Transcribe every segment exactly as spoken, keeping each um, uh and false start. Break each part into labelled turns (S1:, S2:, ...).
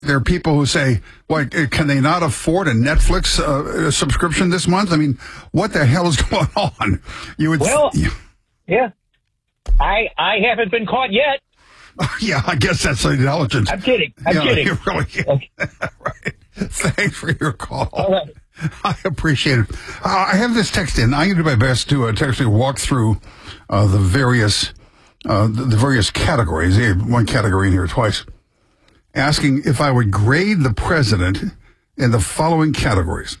S1: There are people who say, "Well, can they not afford a Netflix uh, subscription this month?" I mean, what the hell is going on? You would,
S2: well,
S1: th-
S2: yeah. I I haven't been caught yet.
S1: Yeah, I guess that's intelligent.
S2: I'm kidding. I'm
S1: yeah,
S2: kidding.
S1: You really
S2: Okay.
S1: right. Thanks for your call.
S2: All right.
S1: I appreciate it. Uh, I have this text in. I'm going to do my best to uh, to actually walk through uh, the various uh, the, the various categories. I have one category in here twice, asking if I would grade the president in the following categories.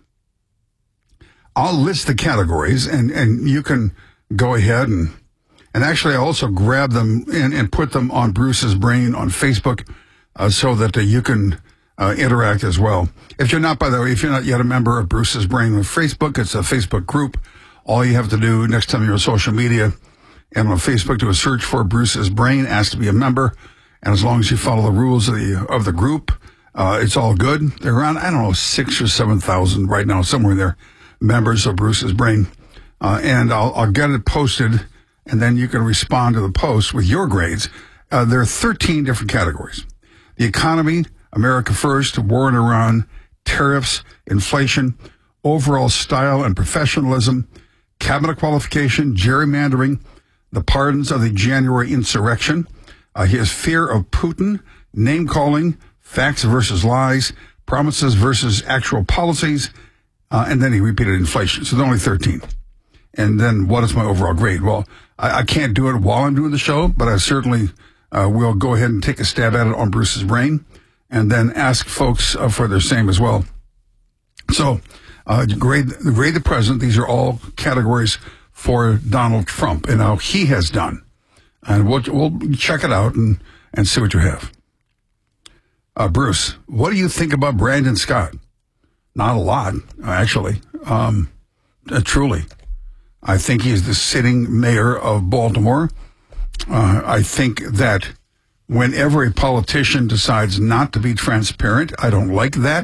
S1: I'll list the categories, and, and you can go ahead and and actually I also grab them and, and put them on Bruce's Brain on Facebook uh, so that uh, you can uh, interact as well. If you're not, by the way, if you're not yet a member of Bruce's Brain on Facebook, it's a Facebook group. All you have to do next time you're on social media and on Facebook, do a search for Bruce's Brain, ask to be a member. And as long as you follow the rules of the of the group, uh, it's all good. They're around, I don't know, six or seven thousand right now, somewhere there, members of Bruce's Brain. Uh, and I'll, I'll get it posted, and then you can respond to the post with your grades. Uh, there are thirteen different categories. The economy, America First, war in Iran, tariffs, inflation, overall style and professionalism, cabinet qualification, gerrymandering, the pardons of the January insurrection, uh, his fear of Putin, name-calling, facts versus lies, promises versus actual policies, uh, and then he repeated inflation. So there's only thirteen. And then what is my overall grade? Well, I, I can't do it while I'm doing the show, but I certainly uh, will go ahead and take a stab at it on Bruce's Brain and then ask folks uh, for their same as well. So uh, grade, grade the president. These are all categories for Donald Trump and how he has done. And we'll, we'll check it out and, and see what you have. Uh, Bruce, what do you think about Brandon Scott? Not a lot, actually. Um, uh, truly. I think he's the sitting mayor of Baltimore. Uh, I think that whenever a politician decides not to be transparent, I don't like that.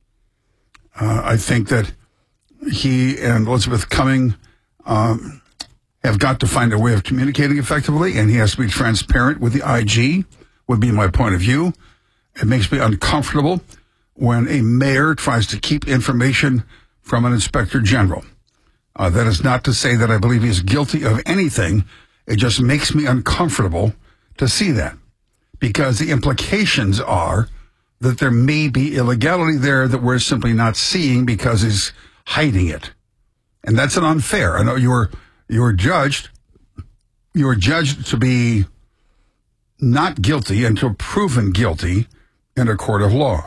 S1: Uh, I think that he and Elizabeth Cumming um, have got to find a way of communicating effectively, and he has to be transparent with the I G, would be my point of view. It makes me uncomfortable when a mayor tries to keep information from an inspector general. Uh, that is not to say that I believe he's guilty of anything. It just makes me uncomfortable to see that, because the implications are that there may be illegality there that we're simply not seeing because he's hiding it. And that's an unfair. I know you were, you were judged, you were judged to be not guilty until proven guilty in a court of law.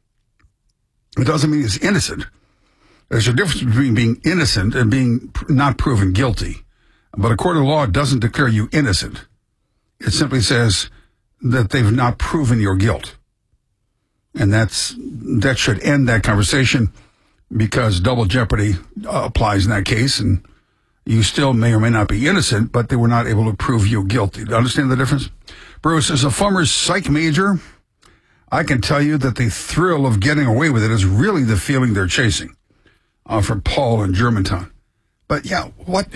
S1: It doesn't mean he's innocent. There's a difference between being innocent and being not proven guilty. But a court of law doesn't declare you innocent. It simply says that they've not proven your guilt. And that's that should end that conversation, because double jeopardy uh, applies in that case, and you still may or may not be innocent, but they were not able to prove you guilty. Do you understand the difference? Bruce, as a former psych major, I can tell you that the thrill of getting away with it is really the feeling they're chasing. Uh, for Paul in Germantown. But yeah, what?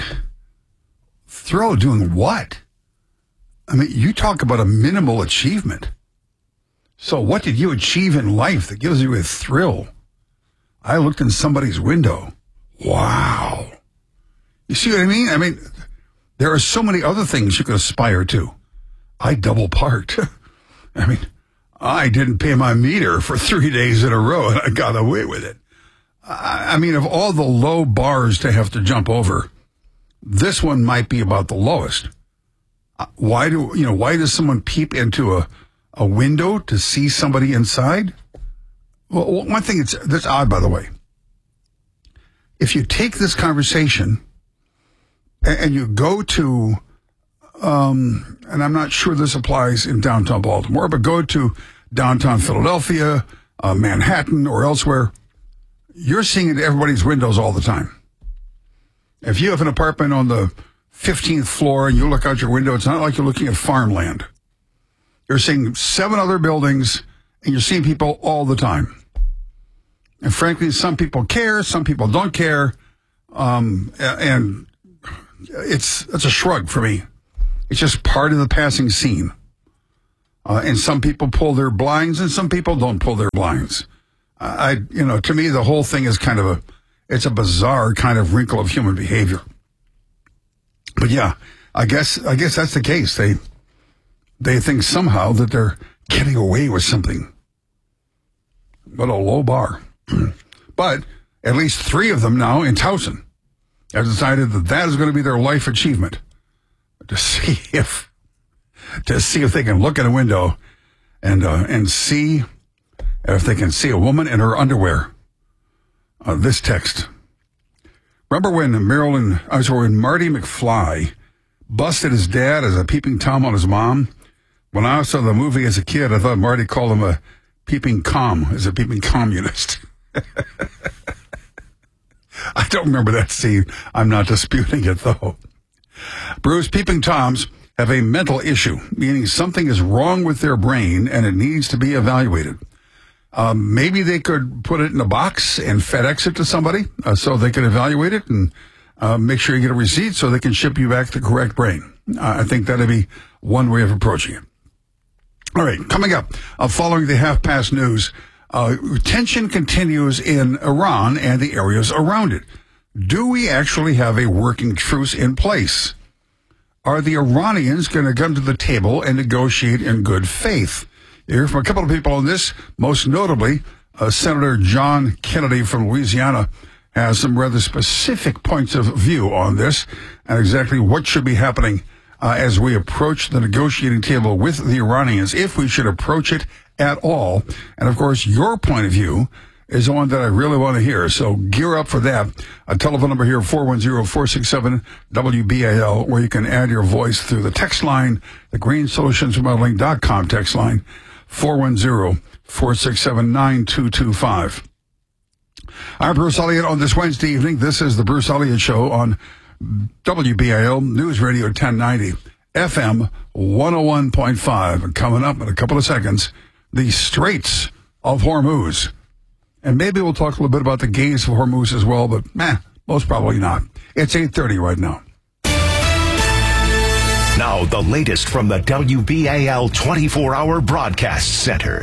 S1: Thrill doing what? I mean, you talk about a minimal achievement. So what did you achieve in life that gives you a thrill? I looked in somebody's window. Wow. You see what I mean? I mean, there are so many other things you could aspire to. I double parked. I mean, I didn't pay my meter for three days in a row and I got away with it. I mean, of all the low bars to have to jump over, this one might be about the lowest. Why do, you know, why does someone peep into a, a window to see somebody inside? Well, one thing that's, that's odd, by the way. If you take this conversation and, and you go to, um, and I'm not sure this applies in downtown Baltimore, but go to downtown Philadelphia, uh, Manhattan, or elsewhere, you're seeing it in everybody's windows all the time. If you have an apartment on the fifteenth floor and you look out your window, it's not like you're looking at farmland. You're seeing seven other buildings and you're seeing people all the time. And frankly, some people care, some people don't care. Um, and it's, it's a shrug for me. It's just part of the passing scene. Uh, and some people pull their blinds and some people don't pull their blinds. Uh, I, you know, to me, the whole thing is kind of a, it's a bizarre kind of wrinkle of human behavior. But yeah, I guess, I guess that's the case. They, they think somehow that they're getting away with something. What a low bar. But at least three of them now in Towson have decided that that is going to be their life achievement. To see if, to see if they can look in a window and, uh, and see if they can see a woman in her underwear. Uh, this text. Remember when Marilyn, I was when Marty McFly busted his dad as a peeping Tom on his mom? When I saw the movie as a kid, I thought Marty called him a peeping com, as a peeping communist. I don't remember that scene. I'm not disputing it, though. Bruce, peeping Toms have a mental issue, meaning something is wrong with their brain and it needs to be evaluated. Um, maybe they could put it in a box and FedEx it to somebody uh, so they can evaluate it and uh, make sure you get a receipt so they can ship you back the correct brain. Uh, I think that'd be one way of approaching it. All right, coming up, uh, following the half-past news, uh, tension continues in Iran and the areas around it. Do we actually have a working truce in place? Are the Iranians going to come to the table and negotiate in good faith? You hear from a couple of people on this, most notably, uh, Senator John Kennedy from Louisiana has some rather specific points of view on this and exactly what should be happening uh, as we approach the negotiating table with the Iranians, if we should approach it at all. And, of course, your point of view is the one that I really want to hear. So gear up for that. A telephone number here, four one zero, four six seven, W B A L, where you can add your voice through the text line, the green solutions remodeling dot com text line, four one zero, four six seven, nine two two five. I'm Bruce Elliott on this Wednesday evening. This is the Bruce Elliott Show on W B A L News Radio ten ninety, F M one oh one point five. And coming up in a couple of seconds, the Straits of Hormuz. And maybe we'll talk a little bit about the gays of Hormuz as well, but meh, most probably not. It's eight thirty right now.
S3: Now, the latest from the W B A L twenty-four hour Broadcast Center.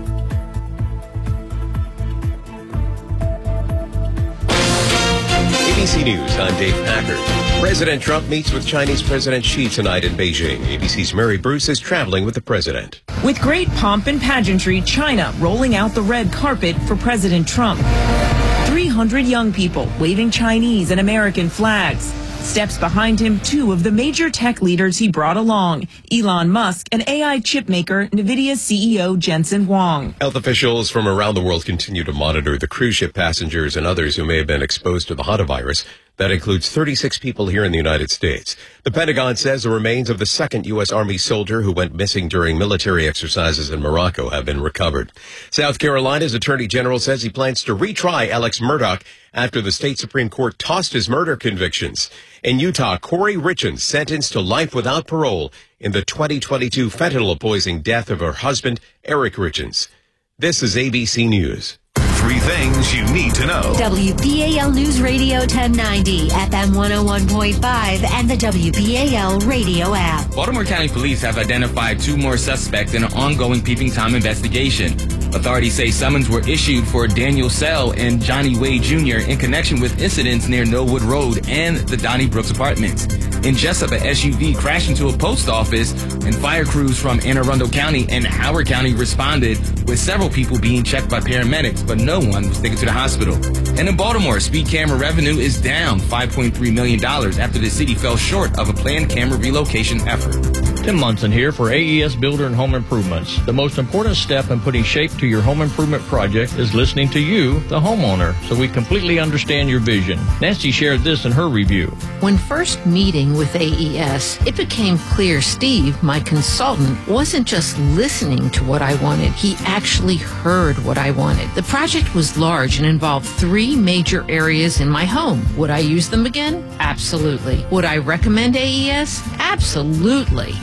S4: A B C News, I'm Dave Packard. President Trump meets with Chinese President Xi tonight in Beijing. A B C's Mary Bruce is traveling with the president.
S5: With great pomp and pageantry, China rolling out the red carpet for President Trump. three hundred young people waving Chinese and American flags. Steps behind him, two of the major tech leaders he brought along, Elon Musk and A I chip maker NVIDIA C E O Jensen Huang.
S4: Health officials from around the world continue to monitor the cruise ship passengers and others who may have been exposed to the hantavirus. That includes thirty-six people here in the United States. The Pentagon says the remains of the second U S. Army soldier who went missing during military exercises in Morocco have been recovered. South Carolina's Attorney General says he plans to retry Alex Murdaugh after the state Supreme Court tossed his murder convictions. In Utah, Corey Richens sentenced to life without parole in the twenty twenty-two fentanyl poisoning death of her husband, Eric Richens. This is A B C News.
S3: Three things you need to know.
S6: W B A L News Radio ten ninety, F M one oh one point five, and the W B A L radio app.
S7: Baltimore County Police have identified two more suspects in an ongoing Peeping Tom investigation. Authorities say summons were issued for Daniel Sell and Johnny Wade Junior in connection with incidents near Millwood Road and the Donnie Brooks apartments. In Jessup, a S U V crashed into a post office, and fire crews from Anne Arundel County and Howard County responded, with several people being checked by paramedics, but no one was taken to the hospital. And in Baltimore, speed camera revenue is down five point three million dollars after the city fell short of a planned camera relocation effort.
S8: Tim Munson here for A E S Builder and Home Improvements. The most important step in putting shape to your home improvement project is listening to you, the homeowner, so we completely understand your vision. Nancy shared this in her review.
S9: When first meeting with A E S, it became clear Steve, my consultant, wasn't just listening to what I wanted. He actually heard what I wanted. The project was large and involved three major areas in my home. Would I use them again? Absolutely. Would I recommend A E S? Absolutely.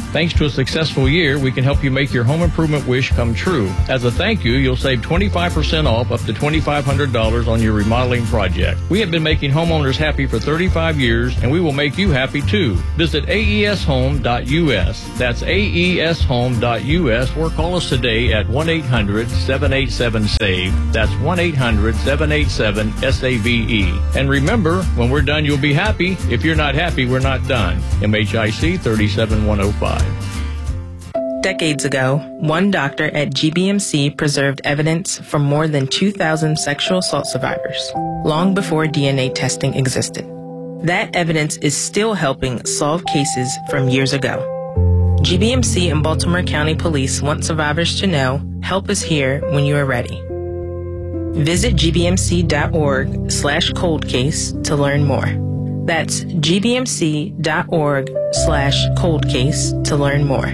S8: Thanks to a successful year, we can help you make your home improvement wish come true. As a thank you, you'll save twenty-five percent off up to twenty-five hundred dollars on your remodeling project. We have been making homeowners happy for thirty-five years, and we will make you happy too. Visit A E S home dot U S. That's A E S home dot U S, or call us today at one eight hundred seven eight seven SAVE. That's one eight hundred seven eight seven S A V E. And remember, when we're done, you'll be happy. If you're not happy, we're not done. M H I C thirty-seven one oh five.
S10: Decades ago, one doctor at G B M C preserved evidence from more than two thousand sexual assault survivors, long before D N A testing existed. That evidence is still helping solve cases from years ago. G B M C and Baltimore County Police want survivors to know, help us here when you are ready. Visit g b m c dot org slash cold case to learn more. That's g b m c dot org slash cold case to learn more.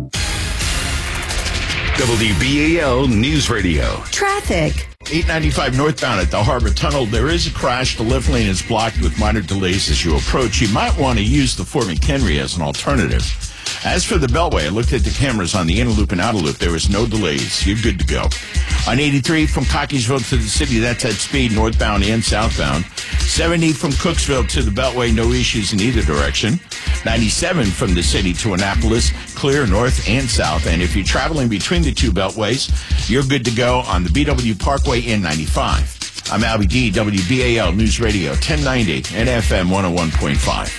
S3: W B A L News Radio.
S11: Traffic.
S12: eight ninety-five northbound at the Harbor Tunnel. There is a crash. The left lane is blocked with minor delays as you approach. You might want to use the Fort McHenry as an alternative. As for the Beltway, I looked at the cameras on the inner loop and outer loop. There was no delays. You're good to go. On eighty-three from Cockeysville to the city, that's at speed, northbound and southbound. seventy from Cooksville to the Beltway, no issues in either direction. ninety-seven from the city to Annapolis, clear north and south. And if you're traveling between the two beltways, you're good to go on the B W Parkway and ninety-five. I'm Albie D, W B A L News Radio, ten ninety and F M one oh one point five.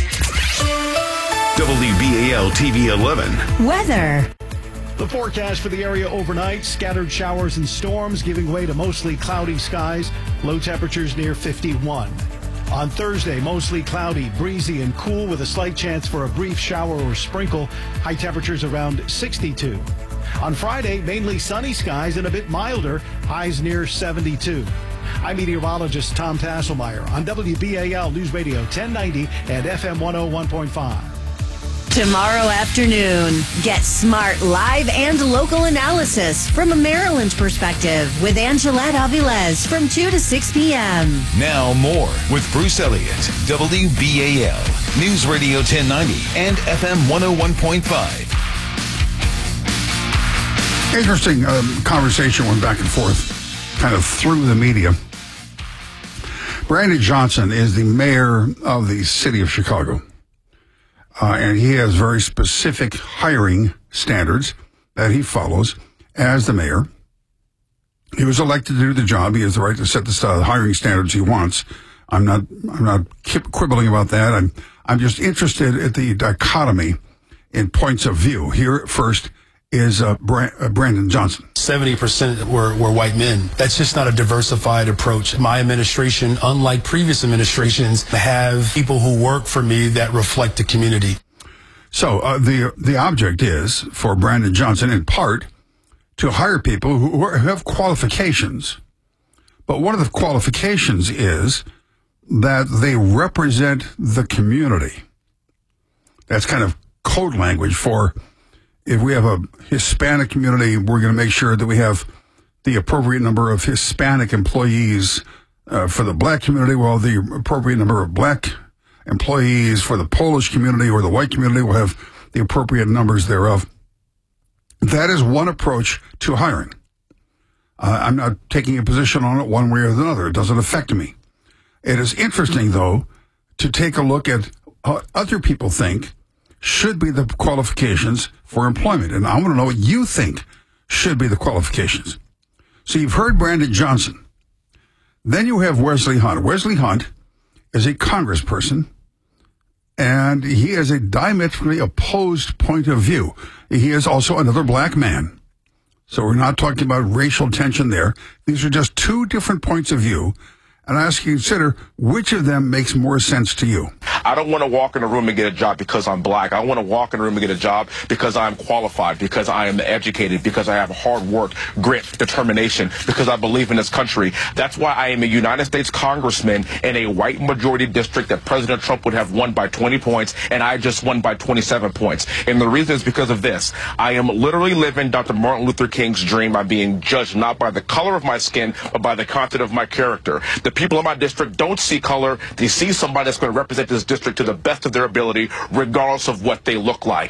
S3: W B A L T V eleven.
S11: Weather.
S13: The forecast for the area overnight, scattered showers and storms giving way to mostly cloudy skies, low temperatures near fifty-one. On Thursday, mostly cloudy, breezy, and cool with a slight chance for a brief shower or sprinkle, high temperatures around sixty-two. On Friday, mainly sunny skies and a bit milder, highs near seventy-two. I'm meteorologist Tom Tasselmeyer on W B A L News Radio ten ninety and F M one oh one point five.
S11: Tomorrow afternoon, get smart live and local analysis from a Maryland perspective with Angelette Avilés from two to six p.m.
S14: Now more with Bruce Elliott, W B A L News Radio ten ninety and F M one oh one point five.
S1: Interesting um, conversation went back and forth, kind of through the media. Brandon Johnson is the mayor of the city of Chicago. Uh, and he has very specific hiring standards that he follows as the mayor. He was elected to do the job. He has the right to set the style of hiring standards he wants. I'm not, I'm not quibbling about that. I'm, I'm just interested at the dichotomy in points of view. Here first is uh, Bra- uh, Brandon Johnson.
S15: seventy percent were, were white men. That's just not a diversified approach. My administration, unlike previous administrations, have people who work for me that reflect the community.
S1: So uh, the the object is for Brandon Johnson, in part, to hire people who, who have qualifications. But one of the qualifications is that they represent the community. That's kind of code language for, if we have a Hispanic community, we're going to make sure that we have the appropriate number of Hispanic employees. Uh, for the black community, well, the appropriate number of black employees. For the Polish community or the white community, we'll have the appropriate numbers thereof. That is one approach to hiring. Uh, I'm not taking a position on it one way or another. It doesn't affect me. It is interesting, though, to take a look at how other people think should be the qualifications for employment. And I want to know what you think should be the qualifications. So you've heard Brandon Johnson. Then you have Wesley Hunt. Wesley Hunt is a congressperson, and he has a diametrically opposed point of view. He is also another black man. So we're not talking about racial tension there. These are just two different points of view. And I ask you to consider which of them makes more sense to you.
S16: I don't want to walk in a room and get a job because I'm black. I want to walk in a room and get a job because I'm qualified, because I am educated, because I have hard work, grit, determination, because I believe in this country. That's why I am a United States congressman in a white majority district that President Trump would have won by twenty points, and I just won by twenty-seven points. And the reason is because of this. I am literally living Doctor Martin Luther King's dream by being judged not by the color of my skin, but by the content of my character. The people in my district don't see color. They see somebody that's going to represent this district to the best of their ability, regardless of what they look like.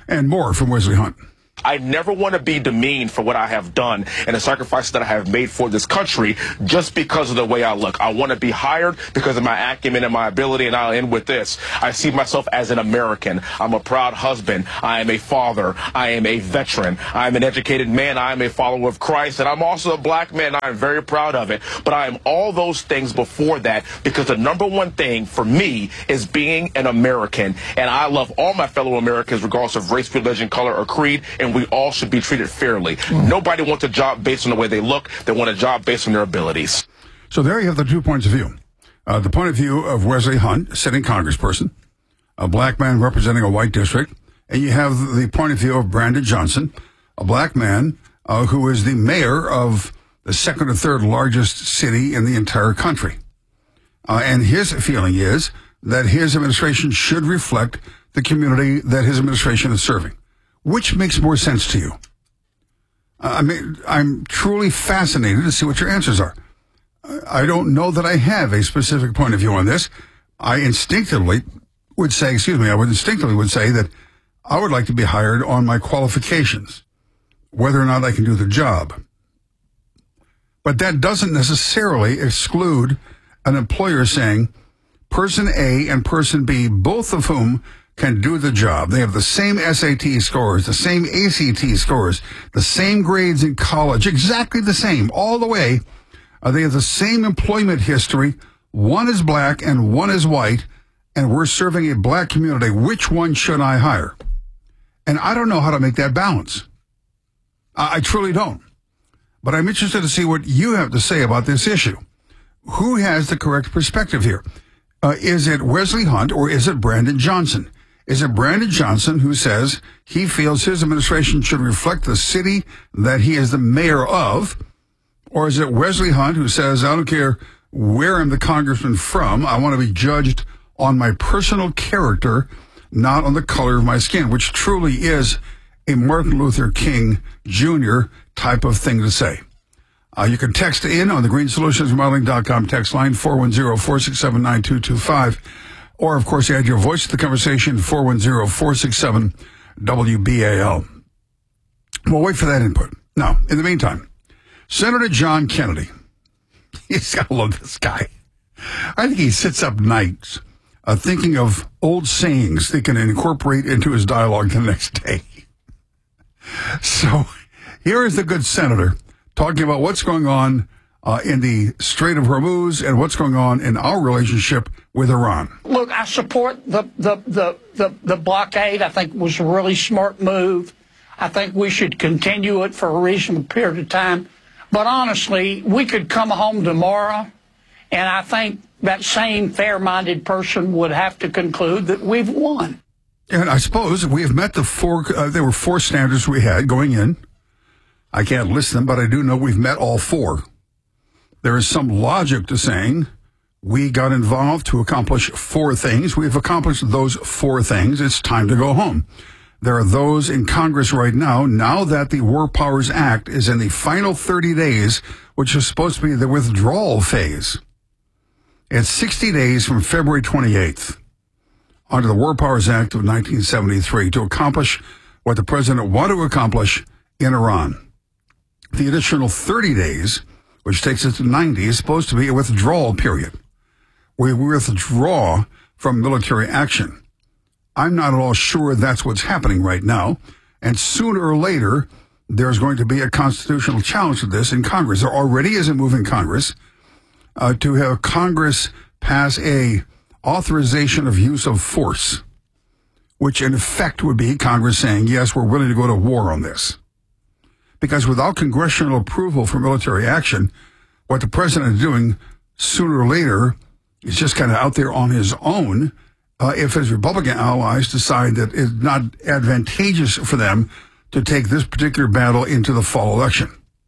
S1: And more from Wesley Hunt.
S16: I never want to be demeaned for what I have done and the sacrifices that I have made for this country just because of the way I look. I want to be hired because of my acumen and my ability, and I'll end with this. I see myself as an American. I'm a proud husband. I am a father. I am a veteran. I am an educated man. I am a follower of Christ, and I'm also a black man. I am very proud of it. But I am all those things before that because the number one thing for me is being an American, and I love all my fellow Americans regardless of race, religion, color, or creed, and we all should be treated fairly. Mm. Nobody wants a job based on the way they look. They want a job based on their abilities.
S1: So there you have the two points of view. Uh, the point of view of Wesley Hunt, sitting congressperson, a black man representing a white district, and you have the point of view of Brandon Johnson, a black man uh, who is the mayor of the second or third largest city in the entire country. Uh, and his feeling is that his administration should reflect the community that his administration is serving. Which makes more sense to you? Uh, I mean, I'm truly fascinated to see what your answers are. I don't know that I have a specific point of view on this. I instinctively would say, excuse me, I would instinctively would say that I would like to be hired on my qualifications, whether or not I can do the job. But that doesn't necessarily exclude an employer saying, person A and person B, both of whom can do the job. They have the same S A T scores, the same A C T scores, the same grades in college, exactly the same, all the way. Uh, they have the same employment history. One is black and one is white, and we're serving a black community. Which one should I hire? And I don't know how to make that balance. I, I truly don't. But I'm interested to see what you have to say about this issue. Who has the correct perspective here? Uh, is it Wesley Hunt or is it Brandon Johnson? Is it Brandon Johnson who says he feels his administration should reflect the city that he is the mayor of? Or is it Wesley Hunt who says, I don't care where I'm the congressman from, I want to be judged on my personal character, not on the color of my skin, which truly is a Martin Luther King Junior type of thing to say. Uh, you can text in on the green solutions remodeling dot com text line, four one zero, four six seven, nine two two five. Or, of course, add your voice to the conversation, four one zero, four six seven, W B A L. We'll wait for that input. Now, in the meantime, Senator John Kennedy, he's got to love this guy. I think he sits up nights uh, thinking of old sayings that he can incorporate into his dialogue the next day. So here is the good senator talking about what's going on Uh, in the Strait of Hormuz and what's going on in our relationship with Iran.
S17: Look, I support the, the, the, the, the blockade. I think it was a really smart move. I think we should continue it for a reasonable period of time. But honestly, we could come home tomorrow, and I think that same fair-minded person would have to conclude that we've won.
S1: And I suppose we have met the four, uh, there were four standards we had going in. I can't list them, but I do know we've met all four. There is some logic to saying we got involved to accomplish four things. We've accomplished those four things. It's time to go home. There are those in Congress right now, now that the War Powers Act is in the final thirty days, which is supposed to be the withdrawal phase. It's sixty days from February twenty-eighth under the War Powers Act of nineteen seventy-three to accomplish what the president wanted to accomplish in Iran. The additional thirty days, which takes us to ninety, is supposed to be a withdrawal period. We withdraw from military action. I'm not at all sure that's what's happening right now. And sooner or later, there's going to be a constitutional challenge to this in Congress. There already is a move in Congress uh, to have Congress pass a authorization of use of force, which in effect would be Congress saying, yes, we're willing to go to war on this. Because without congressional approval for military action, what the president is doing sooner or later is just kind of out there on his own. Uh, if his Republican allies decide that it's not advantageous for them to take this particular battle into the fall election.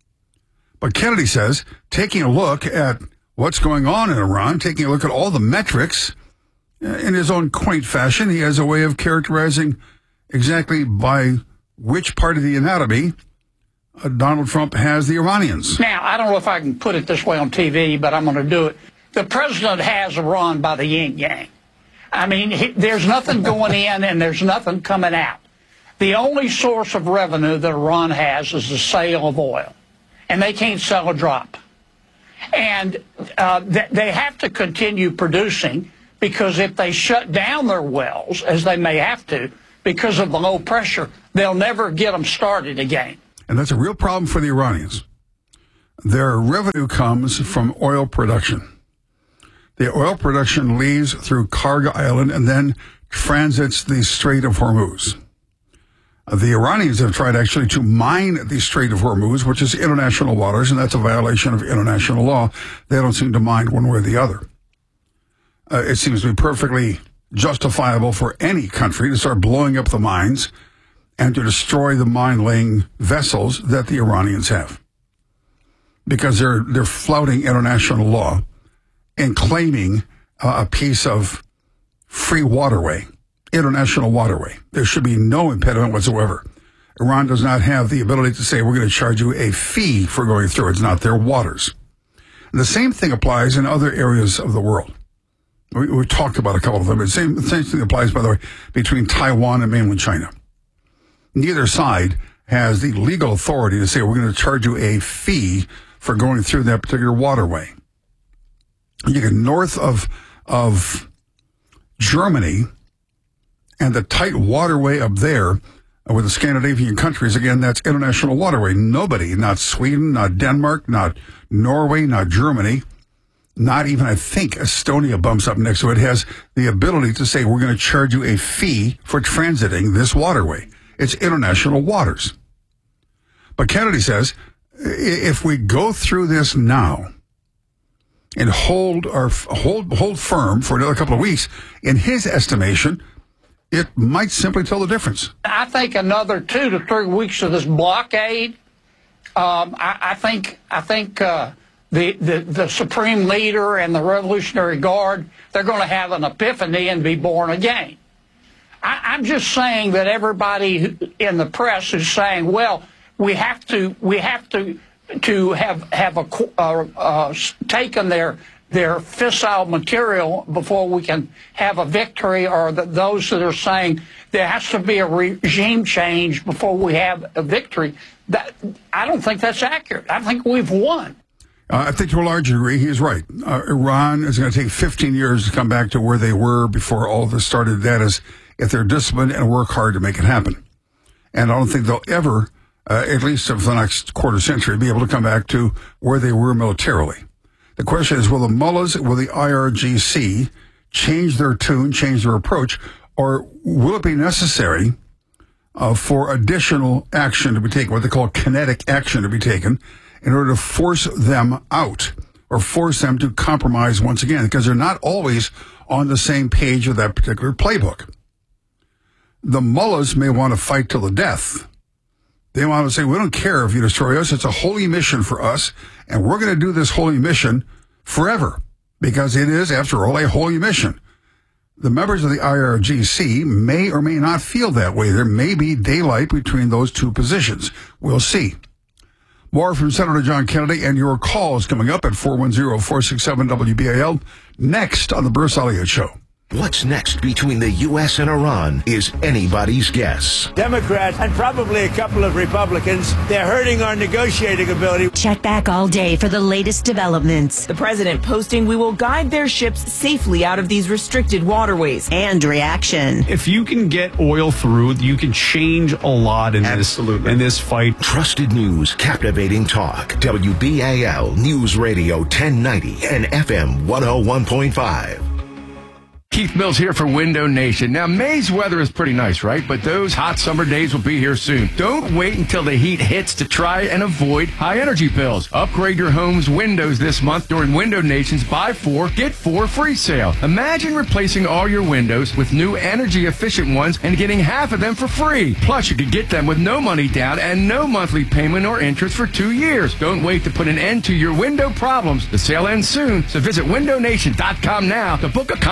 S1: But Kennedy says, taking a look at what's going on in Iran, taking a look at all the metrics, in his own quaint fashion, he has a way of characterizing exactly by which part of the anatomy Uh, Donald Trump has the Iranians.
S17: Now, I don't know if I can put it this way on T V, but I'm going to do it. The president has Iran by the yin yang. I mean, he, there's nothing going in and there's nothing coming out. The only source of revenue that Iran has is the sale of oil, and they can't sell a drop. And uh, th- they have to continue producing, because if they shut down their wells, as they may have to, because of the low pressure, they'll never get them started again.
S1: And that's a real problem for the Iranians. Their revenue comes from oil production. The oil production leaves through Karga Island and then transits the Strait of Hormuz. The Iranians have tried actually to mine the Strait of Hormuz, which is international waters, and that's a violation of international law. They don't seem to mind one way or the other. Uh, it seems to be perfectly justifiable for any country to start blowing up the mines and to destroy the mine-laying vessels that the Iranians have, because they're they're flouting international law and claiming uh, a piece of free waterway. International waterway. There should be no impediment whatsoever. Iran does not have the ability to say, we're going to charge you a fee for going through. It's not their waters. And the same thing applies in other areas of the world. We, we've talked about a couple of them. The same, the same thing applies, by the way, between Taiwan and mainland China. Neither side has the legal authority to say, we're going to charge you a fee for going through that particular waterway. You get north of, of Germany, and the tight waterway up there with the Scandinavian countries, again, that's international waterway. Nobody, not Sweden, not Denmark, not Norway, not Germany, not even, I think, Estonia bumps up next to it, has the ability to say, we're going to charge you a fee for transiting this waterway. It's international waters. But Kennedy says, if we go through this now and hold our hold hold firm for another couple of weeks, in his estimation, it might simply tell the difference.
S17: I think another two to three weeks of this blockade. Um, I, I think I think uh, the, the the Supreme Leader and the Revolutionary Guard, they're going to have an epiphany and be born again. I, I'm just saying that everybody in the press is saying, well, we have to we have to to have have a uh, uh, taken their. their fissile material before we can have a victory, or the, those that are saying there has to be a regime change before we have a victory. That I don't think that's accurate. I think we've won.
S1: Uh, I think to a large degree, he is right. Uh, Iran is going to take fifteen years to come back to where they were before all of this started. That is, if they're disciplined and work hard to make it happen. And I don't think they'll ever, uh, at least for the next quarter century, be able to come back to where they were militarily. The question is, will the mullahs, will the I R G C change their tune, change their approach, or will it be necessary uh, for additional action to be taken, what they call kinetic action to be taken, in order to force them out or force them to compromise once again, because they're not always on the same page of that particular playbook. The mullahs may want to fight till the death. They want to say, we don't care if you destroy us. It's a holy mission for us, and we're going to do this holy mission forever, because it is, after all, a holy mission. The members of the I R G C may or may not feel that way. There may be daylight between those two positions. We'll see. More from Senator John Kennedy and your calls coming up at four one zero, four six seven, W B A L next on The Bruce Elliott Show.
S3: What's next between the U S and Iran is anybody's guess.
S18: Democrats and probably a couple of Republicans, they're hurting our negotiating ability.
S11: Check back all day for the latest developments.
S5: The president posting, we will guide their ships safely out of these restricted waterways.
S11: And reaction.
S19: If you can get oil through, you can change a lot in
S3: Absolutely.
S19: this in this fight.
S3: Trusted news, captivating talk. W B A L News Radio ten ninety and F M one oh one point five.
S20: Keith Mills here for Window Nation. Now, May's weather is pretty nice, right? But those hot summer days will be here soon. Don't wait until the heat hits to try and avoid high energy bills. Upgrade your home's windows this month during Window Nation's Buy Four, Get Four free sale. Imagine replacing all your windows with new energy efficient ones and getting half of them for free. Plus, you could get them with no money down and no monthly payment or interest for two years. Don't wait to put an end to your window problems. The sale ends soon, so visit window nation dot com now to book a consultation.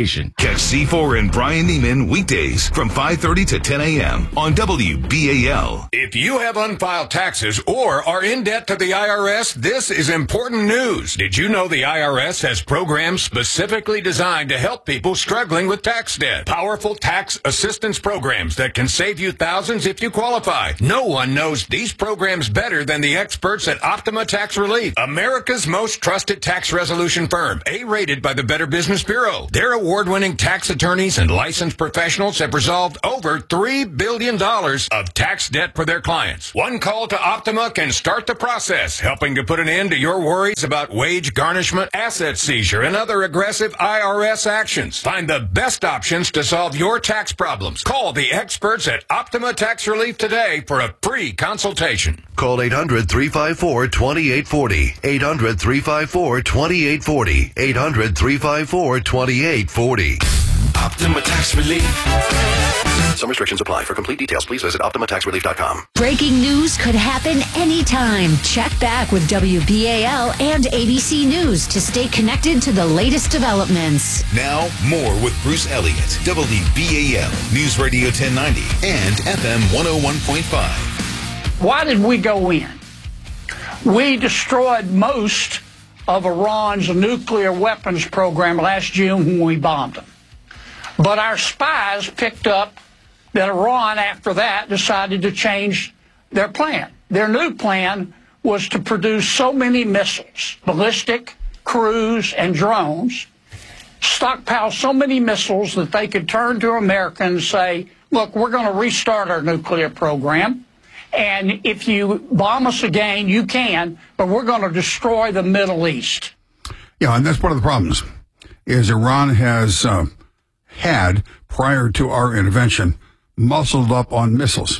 S20: investigation.
S14: Catch C four and Brian Neiman weekdays from five thirty to ten a.m. on W B A L.
S21: If you have unfiled taxes or are in debt to the I R S, this is important news. Did you know the I R S has programs specifically designed to help people struggling with tax debt? Powerful tax assistance programs that can save you thousands if you qualify. No one knows these programs better than the experts at Optima Tax Relief, America's most trusted tax resolution firm, A-rated by the Better Business Bureau. Their award-winning tax attorneys and licensed professionals have resolved over three billion dollars of tax debt for their clients. One call to Optima can start the process, helping to put an end to your worries about wage garnishment, asset seizure, and other aggressive I R S actions. Find the best options to solve your tax problems. Call the experts at Optima Tax Relief today for a free consultation.
S22: Call eight hundred, three five four, two eight four zero. eight hundred, three five four, two eight four zero. eight hundred, three five four, two eight four zero.
S14: Optima Tax Relief.
S22: Some restrictions apply. For complete details, please visit optima tax relief dot com.
S11: Breaking news could happen anytime. Check back with W B A L and A B C News to stay connected to the latest developments.
S14: Now, more with Bruce Elliott, W B A L, News Radio ten ninety, and F M one oh one point five.
S17: Why did we go in? We destroyed most of Iran's nuclear weapons program last June when we bombed them. But our spies picked up that Iran, after that, decided to change their plan. Their new plan was to produce so many missiles, ballistic, cruise, and drones, stockpile so many missiles that they could turn to America and say, look, we're going to restart our nuclear program, and if you bomb us again, you can, but we're going to destroy the Middle East.
S1: Yeah, and that's one of the problems, is Iran has uh, had, prior to our intervention, muscled up on missiles,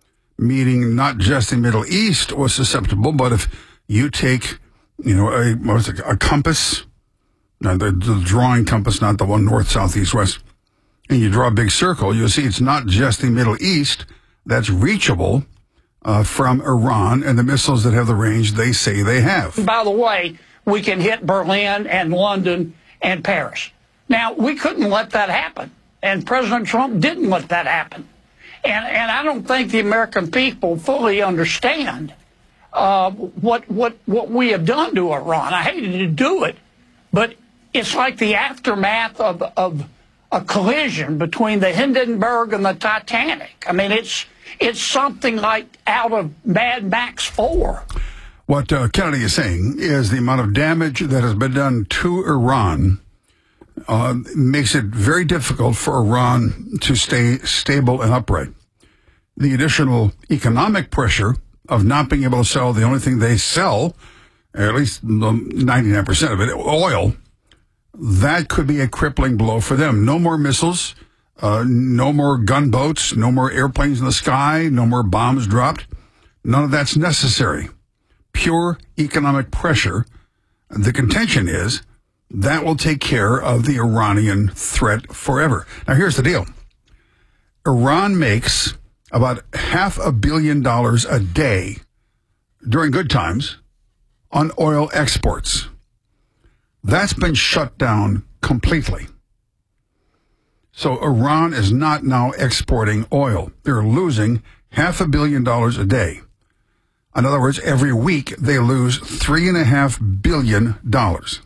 S1: meaning not just the Middle East was susceptible, but if you take, you know, a, what is it, a compass, no, the, the drawing compass, not the one north, south, east, west, and you draw a big circle, you'll see it's not just the Middle East that's reachable uh, from Iran and the missiles that have the range they say they have.
S17: By the way, we can hit Berlin and London and Paris. Now, we couldn't let that happen. And President Trump didn't let that happen. And and I don't think the American people fully understand uh, what what what we have done to Iran. I hated to do it, but it's like the aftermath of of a collision between the Hindenburg and the Titanic. I mean, it's it's something like out of Mad Max four.
S1: What uh, Kennedy is saying is the amount of damage that has been done to Iran Uh, makes it very difficult for Iran to stay stable and upright. The additional economic pressure of not being able to sell the only thing they sell, at least ninety-nine percent of it, oil, that could be a crippling blow for them. No more missiles, uh, no more gunboats, no more airplanes in the sky, no more bombs dropped. None of that's necessary. Pure economic pressure. The contention is that will take care of the Iranian threat forever. Now, here's the deal. Iran makes about half a billion dollars a day during good times on oil exports. That's been shut down completely. So Iran is not now exporting oil. They're losing half a billion dollars a day. In other words, every week they lose three and a half billion dollars.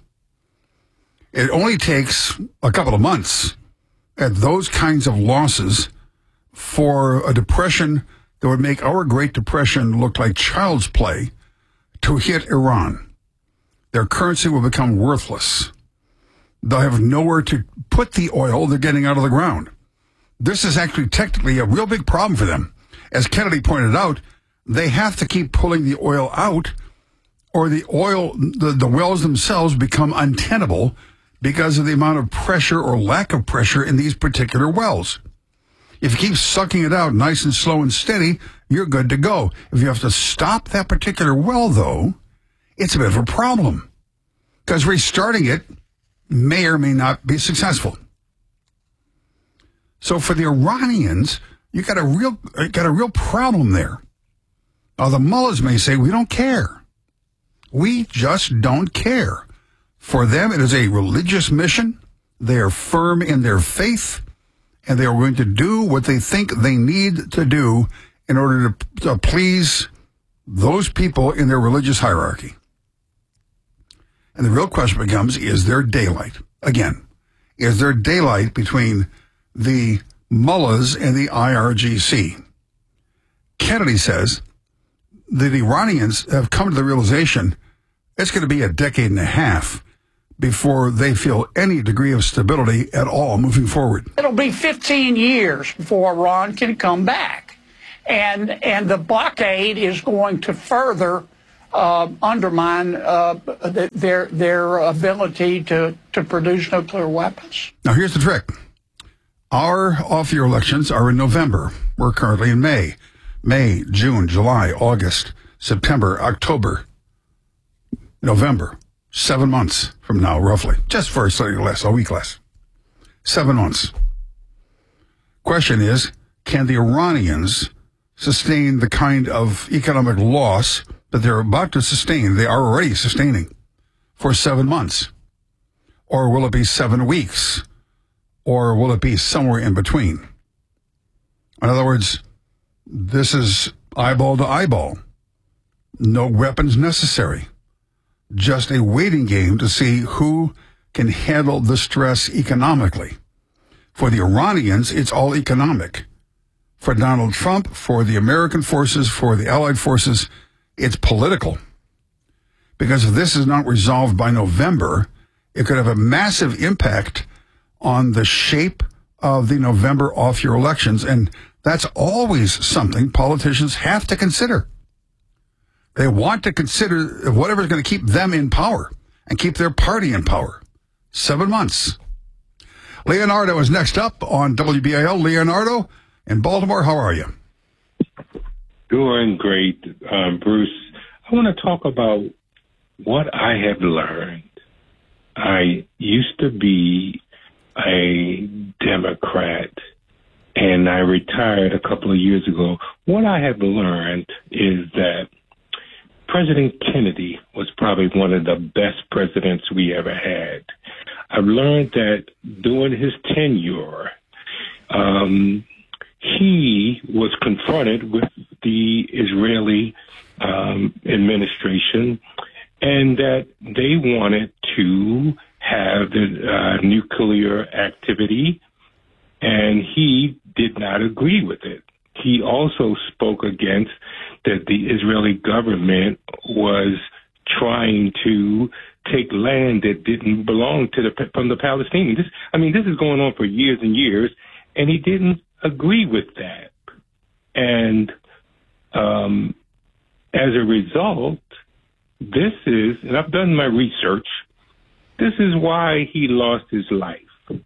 S1: It only takes a couple of months at those kinds of losses for a depression that would make our Great Depression look like child's play to hit Iran. Their currency will become worthless. They'll have nowhere to put the oil they're getting out of the ground. This is actually technically a real big problem for them. As Kennedy pointed out, they have to keep pulling the oil out, or the oil, the, the wells themselves become untenable because of the amount of pressure or lack of pressure in these particular wells. If you keep sucking it out nice and slow and steady, you're good to go. If you have to stop that particular well, though, it's a bit of a problem, because restarting it may or may not be successful. So for the Iranians, you got a real got a real problem there. Now, the mullahs may say, we don't care. We just don't care. For them, it is a religious mission, They are firm in their faith, and they are going to do what they think they need to do in order to, to please those people in their religious hierarchy. And the real question becomes, is there daylight? Again, is there daylight between the mullahs and the I R G C? Kennedy says that Iranians have come to the realization it's going to be a decade and a half before they feel any degree of stability at all moving forward.
S17: It'll be fifteen years before Iran can come back. And and the blockade is going to further uh, undermine uh, their their ability to, to produce nuclear weapons.
S1: Now, here's the trick. Our off-year elections are in November. We're currently in May. May, June, July, August, September, October, November. Seven months from now, roughly. Just for slightly less, a week less. Seven months. Question is, can the Iranians sustain the kind of economic loss that they're about to sustain, they are already sustaining, for seven months? Or will it be seven weeks? Or will it be somewhere in between? In other words, this is eyeball to eyeball. No weapons necessary. Just a waiting game to see who can handle the stress economically. For the Iranians, it's all economic. For Donald Trump, for the American forces, for the Allied forces, it's political. Because if this is not resolved by November, it could have a massive impact on the shape of the November off-year elections, and that's always something politicians have to consider. They want to consider whatever's going to keep them in power and keep their party in power. Seven months. Leonardo is next up on W B A L. Leonardo in Baltimore, how are you?
S2: Doing great, um, Bruce. I want to talk about what I have learned. I used to be a Democrat, and I retired a couple of years ago. What I have learned is that President Kennedy was probably one of the best presidents we ever had. I've learned that during his tenure, um, he was confronted with the Israeli um, administration, and that they wanted to have the uh, nuclear activity, and he did not agree with it. He also spoke against that the Israeli government was trying to take land that didn't belong to the from the Palestinians. This, I mean, this is going on for years and years, and he didn't agree with that. And um, as a result, this is, and I've done my research, this is why he lost his life.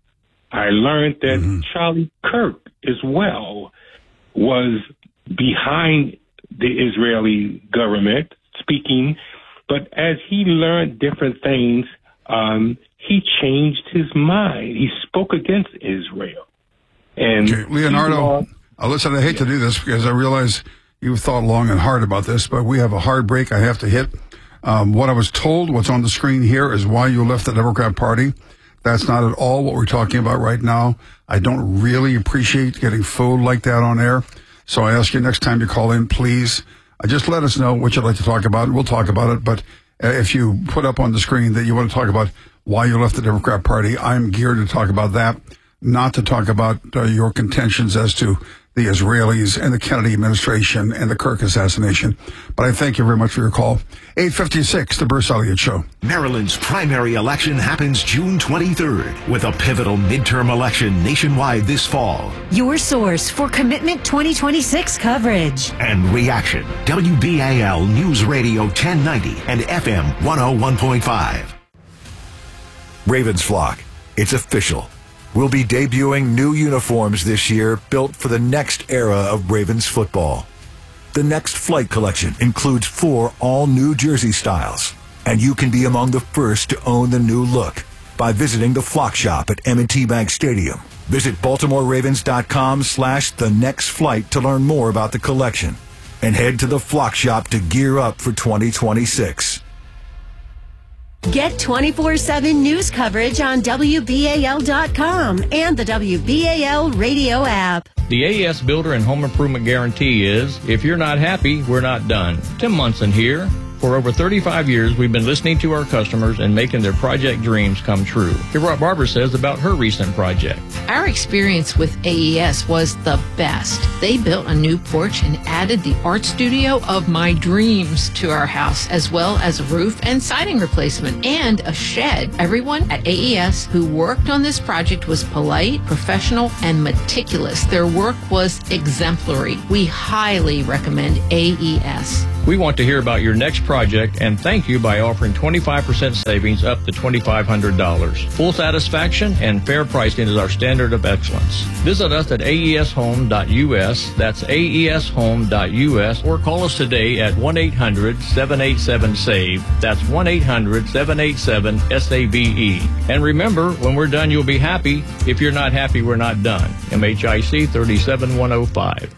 S2: I learned that mm-hmm. Charlie Kirk as well was behind the Israeli government speaking, but as he learned different things, um, he changed his mind. He spoke against Israel. And
S1: okay, Leonardo, uh, listen, I hate to do this because I realize you've thought long and hard about this, but we have a hard break I have to hit. Um, what I was told, what's on the screen here, is why you left the Democrat Party. That's not at all what we're talking about right now. I don't really appreciate getting fooled like that on air. So I ask you next time you call in, please, uh, just let us know what you'd like to talk about, and we'll talk about it. But uh, if you put up on the screen that you want to talk about why you left the Democrat Party, I'm geared to talk about that, not to talk about uh, your contentions as to the Israelis and the Kennedy administration and the Kirk assassination. But I thank you very much for your call. eight fifty-six, The Bruce Elliott Show.
S3: Maryland's primary election happens June twenty-third with a pivotal midterm election nationwide this fall.
S11: Your source for Commitment twenty twenty-six coverage
S3: and reaction. W B A L News Radio ten ninety and F M one oh one point five.
S4: Ravens flock. It's official. We'll be debuting new uniforms this year built for the next era of Ravens football. The Next Flight collection includes four all-new jersey styles, and you can be among the first to own the new look by visiting the Flock Shop at M and T Bank Stadium. Visit BaltimoreRavens.com slash The Next Flight to learn more about the collection, and head to the Flock Shop to gear up for twenty twenty-six.
S11: Get twenty-four seven news coverage on W B A L dot com and the W B A L radio app.
S8: The A E S Builder and Home Improvement Guarantee is, if you're not happy, we're not done. Tim Munson here. For over thirty-five years, we've been listening to our customers and making their project dreams come true. Hear what Barbara says about her recent project.
S9: Our experience with A E S was the best. They built a new porch and added the art studio of my dreams to our house, as well as a roof and siding replacement and a shed. Everyone at A E S who worked on this project was polite, professional, and meticulous. Their work was exemplary. We highly recommend A E S.
S8: We want to hear about your next project and thank you by offering twenty-five percent savings up to twenty-five hundred dollars. Full satisfaction and fair pricing is our standard of excellence. Visit us at A E S home dot U S. That's A E S home dot U S, or call us today at one eight hundred seven eight seven SAVE. That's one eight hundred seven eight seven S A V E. And remember, when we're done, you'll be happy. If you're not happy, we're not done. M H I C three seven one oh five.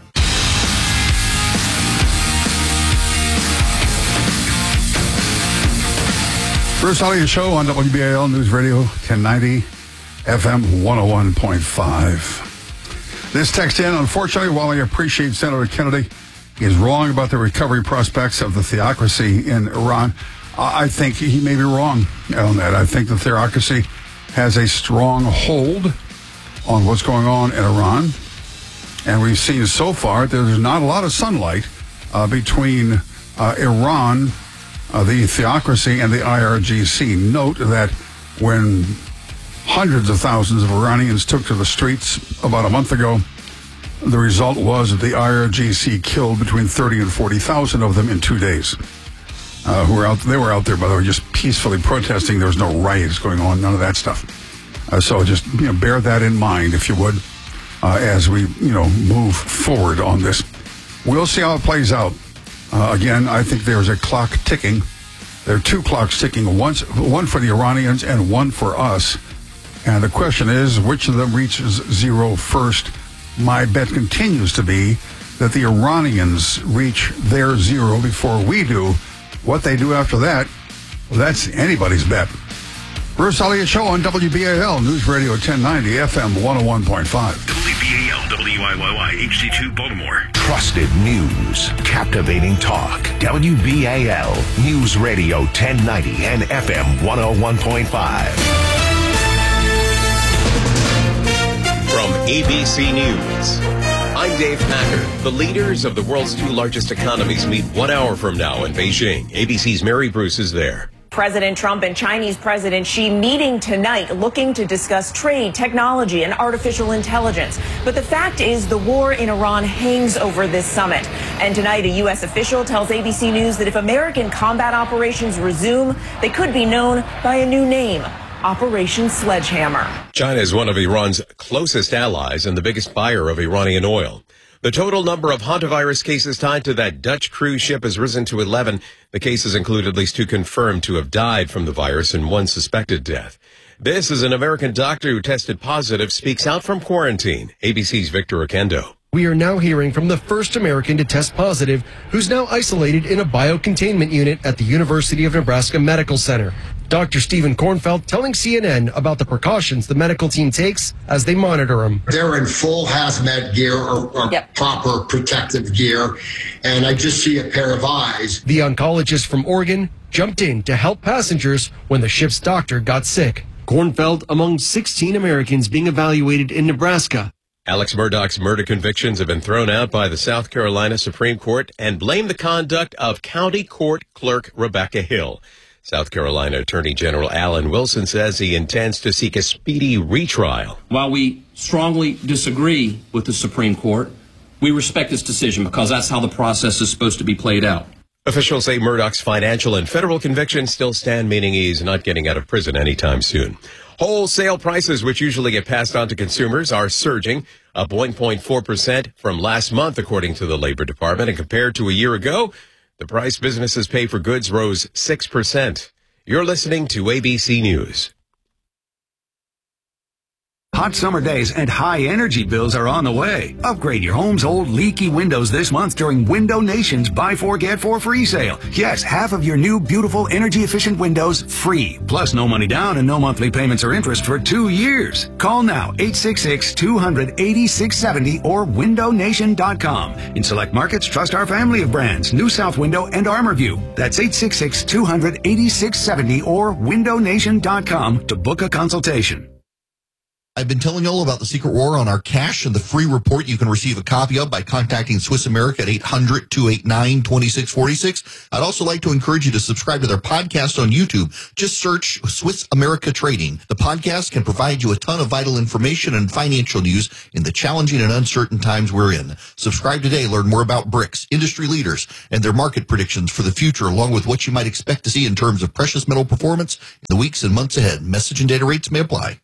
S1: Bruce Elliott Show on W B A L News Radio ten ninety, F M one oh one point five. This text in, unfortunately, while I appreciate Senator Kennedy, he is wrong about the recovery prospects of the theocracy in Iran. I think he may be wrong on that. I think the theocracy has a strong hold on what's going on in Iran. And we've seen so far that there's not a lot of sunlight uh, between uh, Iran, Uh, the theocracy, and the I R G C. Note that when hundreds of thousands of Iranians took to the streets about a month ago, the result was that the I R G C killed between thirty and forty thousand of them in two days. Uh, who were out? They were out there, by the way, just peacefully protesting. There was no riots going on, none of that stuff. Uh, so just you know, bear that in mind, if you would, uh, as we you know move forward on this. We'll see how it plays out. Uh, again, I think there's a clock ticking. There are two clocks ticking, once, one for the Iranians and one for us. And the question is, which of them reaches zero first? My bet continues to be that the Iranians reach their zero before we do. What they do after that, well, that's anybody's bet. Bruce Elliott Show on W B A L News Radio ten ninety, F M one oh one point five.
S3: W B A L, W I Y Y, H D two, Baltimore. Trusted news, captivating talk. W B A L News Radio ten ninety and F M one oh one point five.
S6: From A B C News, I'm Dave Packer. The leaders of the world's two largest economies meet one hour from now in Beijing. A B C's Mary Bruce is there.
S5: President Trump and Chinese President Xi meeting tonight, looking to discuss trade, technology, and artificial intelligence. But the fact is, the war in Iran hangs over this summit. And tonight, a U S official tells A B C News that if American combat operations resume, they could be known by a new name, Operation Sledgehammer.
S6: China is one of Iran's closest allies and the biggest buyer of Iranian oil. The total number of hantavirus cases tied to that Dutch cruise ship has risen to eleven. The cases include at least two confirmed to have died from the virus and one suspected death. This is an American doctor who tested positive, speaks out from quarantine. A B C's Victor Oquendo.
S7: We are now hearing from the first American to test positive, who's now isolated in a biocontainment unit at the University of Nebraska Medical Center. Doctor Stephen Kornfeld telling C N N about the precautions the medical team takes as they monitor him.
S23: They're in full hazmat gear or, or yep. proper protective gear, and I just see a pair of eyes.
S7: The oncologist from Oregon jumped in to help passengers when the ship's doctor got sick. Kornfeld among sixteen Americans being evaluated in Nebraska.
S6: Alex Murdaugh's murder convictions have been thrown out by the South Carolina Supreme Court and blame the conduct of County Court Clerk Rebecca Hill. South Carolina Attorney General Alan Wilson says he intends to seek a speedy retrial.
S24: While we strongly disagree with the Supreme Court, we respect this decision because that's how the process is supposed to be played out.
S6: Officials say Murdaugh's financial and federal convictions still stand, meaning he's not getting out of prison anytime soon. Wholesale prices, which usually get passed on to consumers, are surging, up one point four percent from last month, according to the Labor Department. And compared to a year ago, the price businesses pay for goods rose six percent. You're listening to A B C News.
S10: Hot summer days and high energy bills are on the way. Upgrade your home's old leaky windows this month during Window Nation's Buy Four Get Four free sale. Yes, half of your new beautiful energy efficient windows free. Plus no money down and no monthly payments or interest for two years. Call now eight six six, two hundred, eighty-six seventy or window nation dot com. In select markets, trust our family of brands, New South Window and ArmorView. That's eight six six, two hundred, eighty-six seventy or window nation dot com to book a consultation.
S12: I've been telling you all about the secret war on our cash and the free report you can receive a copy of by contacting Swiss America at eight hundred, two eight nine, two six four six. I'd also like to encourage you to subscribe to their podcast on YouTube. Just search Swiss America Trading. The podcast can provide you a ton of vital information and financial news in the challenging and uncertain times we're in. Subscribe today. Learn more about BRICS, industry leaders, and their market predictions for the future, along with what you might expect to see in terms of precious metal performance in the weeks and months ahead. Message and data rates may apply.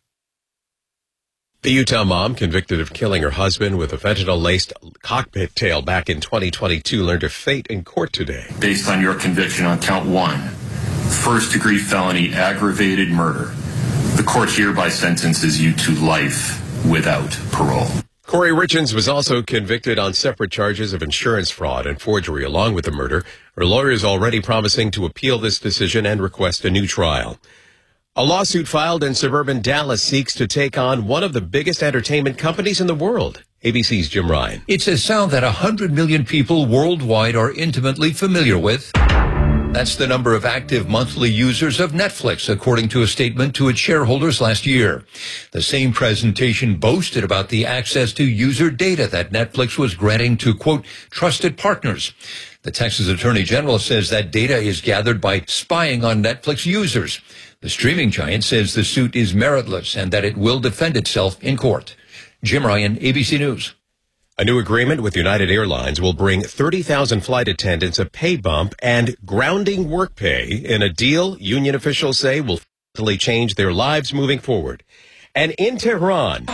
S6: The Utah mom, convicted of killing her husband with a fentanyl-laced cockpit tail back in twenty twenty-two, learned her fate in court today.
S13: Based on your conviction on count one, first-degree felony aggravated murder, the court hereby sentences you to life without parole.
S6: Corey Richens was also convicted on separate charges of insurance fraud and forgery along with the murder. Her lawyer is already promising to appeal this decision and request a new trial. A lawsuit filed in suburban Dallas seeks to take on one of the biggest entertainment companies in the world. A B C's Jim Ryan.
S15: It's a sound that one hundred million people worldwide are intimately familiar with. That's the number of active monthly users of Netflix, according to a statement to its shareholders last year. The same presentation boasted about the access to user data that Netflix was granting to, quote, trusted partners. The Texas Attorney General says that data is gathered by spying on Netflix users. The streaming giant says the suit is meritless and that it will defend itself in court. Jim Ryan, A B C News.
S6: A new agreement with United Airlines will bring thirty thousand flight attendants a pay bump and grounding work pay in a deal union officials say will fundamentally change their lives moving forward. And in Tehran,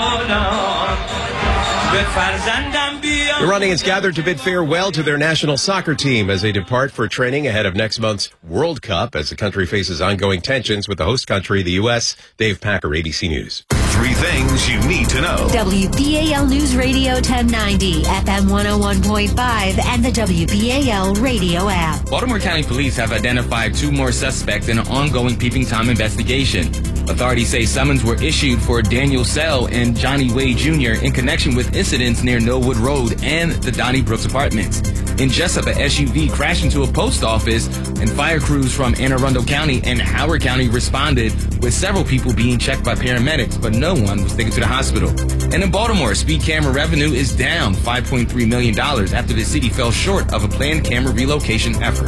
S6: Iranians gathered to bid farewell to their national soccer team as they depart for training ahead of next month's World Cup as the country faces ongoing tensions with the host country, the U S Dave Packer, A B C News.
S21: Three things you need to know.
S11: W B A L News Radio ten ninety, F M one oh one point five, and the W B A L radio app.
S25: Baltimore County Police have identified two more suspects in an ongoing Peeping Tom investigation. Authorities say summons were issued for Daniel Sell and Johnny Wade Junior in connection with incidents near Millwood Road and the Donnie Brooks apartments. In Jessup, a S U V crashed into a post office, and fire crews from Anne Arundel County and Howard County responded, with several people being checked by paramedics, but no one was taken to the hospital. And in Baltimore, speed camera revenue is down five point three million dollars after the city fell short of a planned camera relocation effort.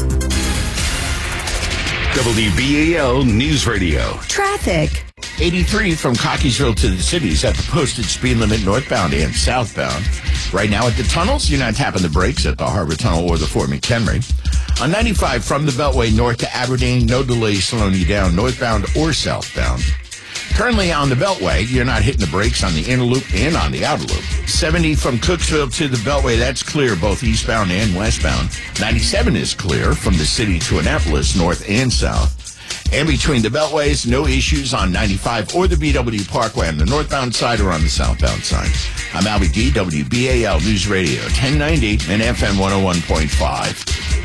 S21: W B A L News Radio.
S11: Traffic.
S26: eighty-three from Cockeysville to the cities at the posted speed limit northbound and southbound. Right now at the tunnels, you're not tapping the brakes at the Harbor Tunnel or the Fort McHenry. On ninety-five from the Beltway north to Aberdeen, no delays slowing you down northbound or southbound. Currently on the Beltway, you're not hitting the brakes on the inner loop and on the outer loop. seventy from Cooksville to the Beltway, that's clear both eastbound and westbound. ninety-seven is clear from the city to Annapolis, north and south. And between the Beltways, no issues on ninety-five or the B W Parkway on the northbound side or on the southbound side. I'm Albie D, W B A L News Radio, ten ninety and F M one oh one point five.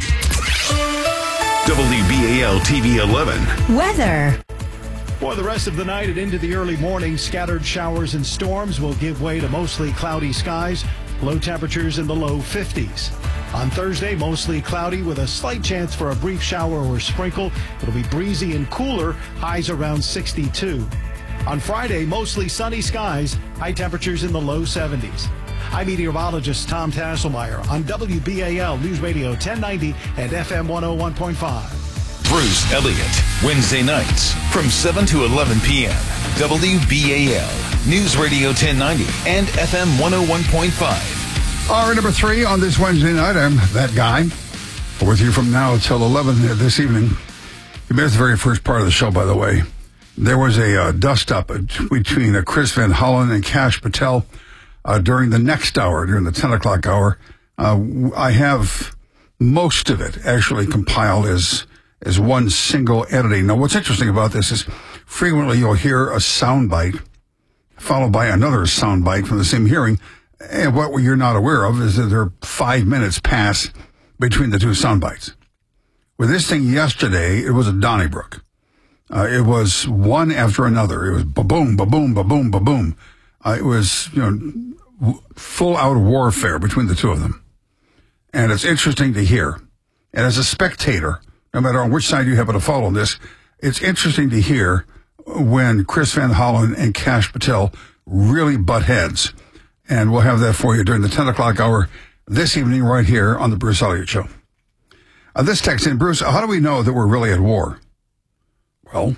S21: W B A L T V eleven.
S11: Weather.
S27: For the rest of the night and into the early morning, scattered showers and storms will give way to mostly cloudy skies, low temperatures in the low fifties. On Thursday, mostly cloudy with a slight chance for a brief shower or sprinkle. It'll be breezy and cooler, highs around sixty-two. On Friday, mostly sunny skies, high temperatures in the low seventies. I'm meteorologist Tom Tasselmeyer on W B A L News Radio ten ninety and F M one oh one point five.
S14: Bruce Elliott, Wednesday nights from seven to eleven p.m. W B A L News Radio ten ninety and F M one oh one point five.
S1: Hour number three on this Wednesday night. I'm that guy. With you from now until eleven this evening. You missed the very first part of the show, by the way. There was a uh, dust-up between uh, Chris Van Hollen and Kash Patel uh, during the next hour, during the ten o'clock hour. Uh, I have most of it actually compiled as as one single editing. Now, what's interesting about this is frequently you'll hear a soundbite followed by another soundbite from the same hearing. And what you're not aware of is that there are five minutes pass between the two soundbites. With this thing yesterday, it was a Donnybrook. Uh, it was one after another. It was ba-boom, ba-boom, ba-boom, ba-boom. Uh, it was, you know, full-out warfare between the two of them. And it's interesting to hear. And as a spectator, no matter on which side you happen to follow this, it's interesting to hear when Chris Van Hollen and Kash Patel really butt heads. And we'll have that for you during the ten o'clock hour this evening right here on the Bruce Elliott Show. Uh, this text in, Bruce, how do we know that we're really at war? Well,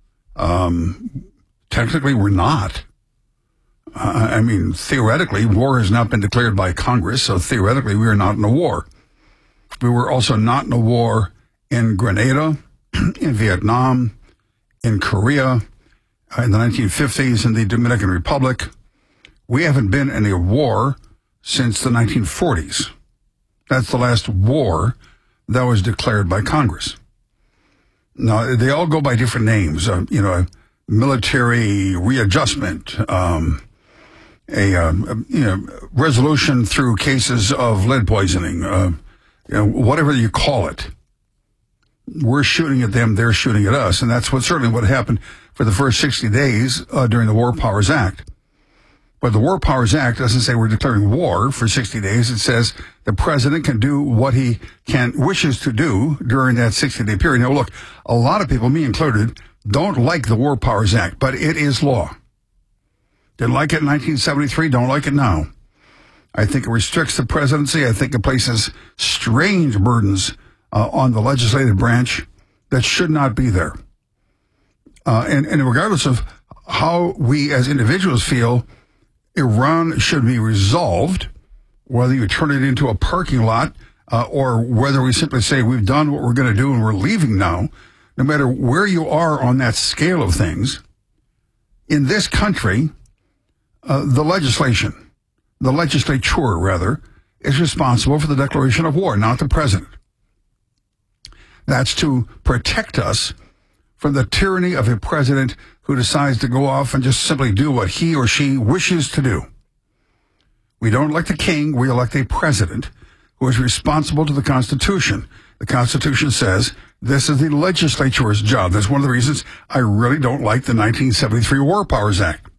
S1: um, technically we're not. Uh, I mean, theoretically, war has not been declared by Congress, so theoretically we are not in a war. We were also not in a war in Grenada, in Vietnam, in Korea, uh, in the nineteen fifties, in the Dominican Republic. We haven't been in a war since the nineteen forties. That's the last war that was declared by Congress. Now, they all go by different names. Uh, you know, military readjustment, um, a, uh, you know, resolution through cases of lead poisoning, uh, you know, whatever you call it. We're shooting at them, they're shooting at us. And that's what certainly what happened for the first sixty days uh, during the War Powers Act. But the War Powers Act doesn't say we're declaring war for sixty days. It says the president can do what he can wishes to do during that sixty-day period. Now, look, a lot of people, me included, don't like the War Powers Act, but it is law. Didn't like it in nineteen seventy-three, don't like it now. I think it restricts the presidency. I think it places strange burdens uh, on the legislative branch that should not be there. Uh, and, and regardless of how we as individuals feel, Iran should be resolved, whether you turn it into a parking lot uh, or whether we simply say we've done what we're going to do and we're leaving now. No matter where you are on that scale of things, in this country, uh, the legislation, the legislature rather, is responsible for the declaration of war, not the president. That's to protect us from the tyranny of a president who decides to go off and just simply do what he or she wishes to do. We don't elect a king, we elect a president who is responsible to the Constitution. The Constitution says this is the legislature's job. That's one of the reasons I really don't like the nineteen seventy-three War Powers Act.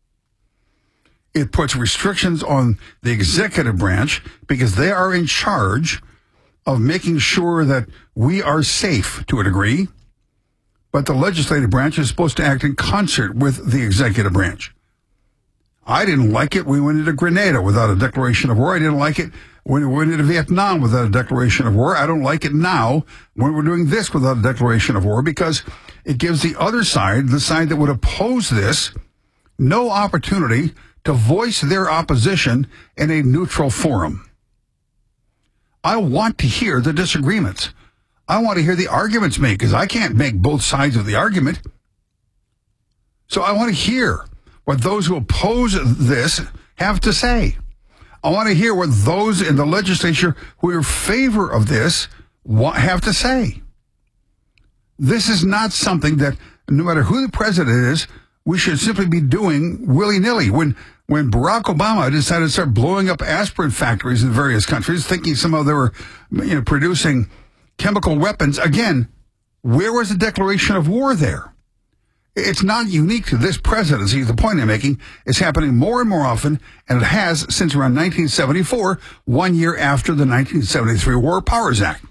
S1: It puts restrictions on the executive branch because they are in charge of making sure that we are safe to a degree. But the legislative branch is supposed to act in concert with the executive branch. I didn't like it when we went into Grenada without a declaration of war. I didn't like it when we went into Vietnam without a declaration of war. I don't like it now when we're doing this without a declaration of war because it gives the other side, the side that would oppose this, no opportunity to voice their opposition in a neutral forum. I want to hear the disagreements. I want to hear the arguments made because I can't make both sides of the argument. So I want to hear what those who oppose this have to say. I want to hear what those in the legislature who are in favor of this have to say. This is not something that, no matter who the president is, we should simply be doing willy-nilly. When when Barack Obama decided to start blowing up aspirin factories in various countries, thinking somehow they were, you know, producing chemical weapons, again, where was the declaration of war there? It's not unique to this presidency. The point I'm making is happening more and more often, and it has since around nineteen seventy-four, one year after the nineteen seventy-three War Powers Act.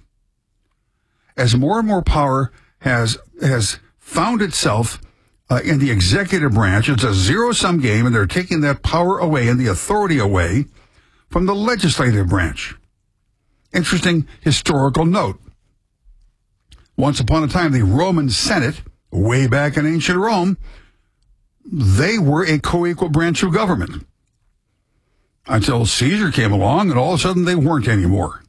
S1: As more and more power has has found itself uh, in the executive branch, it's a zero-sum game, and they're taking that power away and the authority away from the legislative branch. Interesting historical note. Once upon a time, the Roman Senate, way back in ancient Rome, they were a co-equal branch of government. Until Caesar came along, and all of a sudden they weren't anymore.